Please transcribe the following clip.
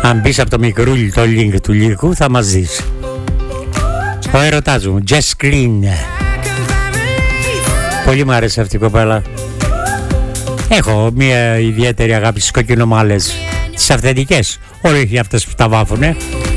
Αν μπεις από το μικρούλι το link του λύκου θα μας δεις. Ο έρωτάς μου, Jess Green. Πολύ μου άρεσε αυτή η κοπέλα. Έχω μια ιδιαίτερη αγάπη στις κοκκινομάλες, τις αυθεντικές, όχι αυτές που τα βάφουνε.